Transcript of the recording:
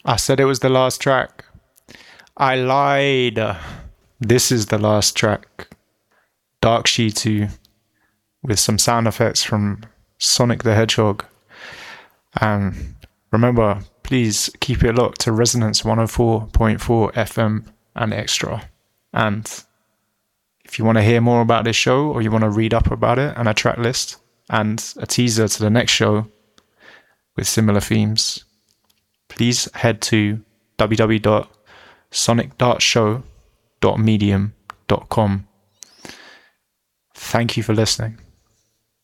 I said it was the last track. I lied. This is the last track. Dark Shitu with some sound effects from Sonic the Hedgehog. And remember, please keep it locked to Resonance 104.4 FM and Extra. And if you want to hear more about this show or you want to read up about it and a track list and a teaser to the next show with similar themes, please head to www.sonicdartshow.medium.com. Thank you for listening.